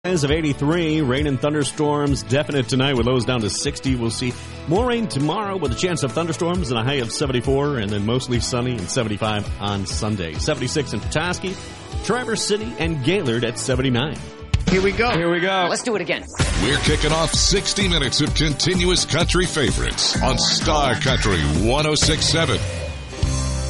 Highs of 83, rain and thunderstorms definite tonight with lows down to 60. We'll see more rain tomorrow with a chance of thunderstorms and a high of 74, and then mostly sunny and 75 on Sunday. 76 in Petoskey, Traverse City, and Gaylord at 79. Here we go. Let's do it again. We're kicking off 60 minutes of continuous country favorites on Star Country 106.7.